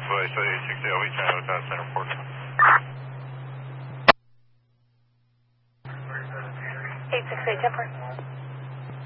Way, so 860 LV Chinatown Center Port. 868 Temper.